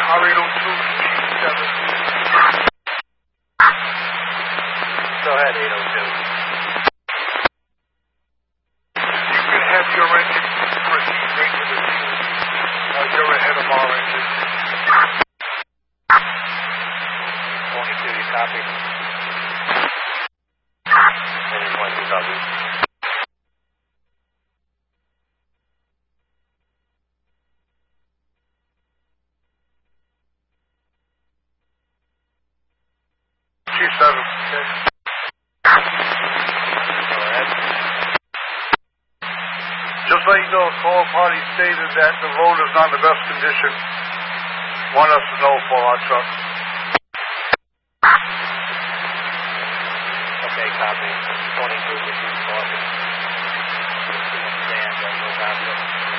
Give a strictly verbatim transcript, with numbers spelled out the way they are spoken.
R eight oh two, seven. Go ahead, eight oh two. You can have your engine proceed right to the field. Uh, you're ahead of our engine. twenty-two, you copy? Engine twenty-two, copy. Chief seven. Okay. Go ahead. Just let you know, all parties stated that the road is not in the best condition. Want us to know for our truck. Okay, copy. twenty-two, fifty, forty. Stand, don't go past it.